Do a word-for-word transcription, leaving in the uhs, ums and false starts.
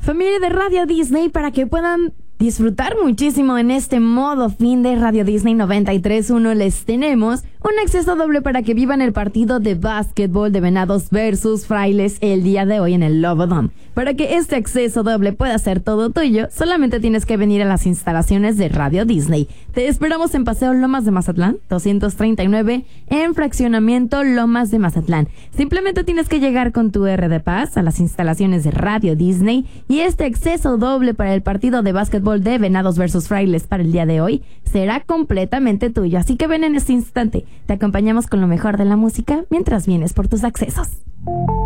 Familia de Radio Disney, para que puedan disfrutar muchísimo en este modo fin de Radio Disney noventa y tres punto uno, les tenemos un acceso doble para que vivan el partido de básquetbol de Venados versus Frailes el día de hoy en el Lobo Dome. Para que este acceso doble pueda ser todo tuyo, solamente tienes que venir a las instalaciones de Radio Disney. Te esperamos en Paseo Lomas de Mazatlán, doscientos treinta y nueve, en Fraccionamiento Lomas de Mazatlán. Simplemente tienes que llegar con tu R de Paz a las instalaciones de Radio Disney y este acceso doble para el partido de básquetbol de Venados versus Frailes para el día de hoy será completamente tuyo. Así que ven en este instante. Te acompañamos con lo mejor de la música mientras vienes por tus accesos.